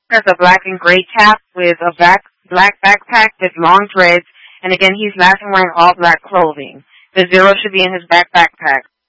Has a black and gray cap with a black backpack with long dreads, and again, he's laughing wearing all black clothing. The zero should be in his backpack.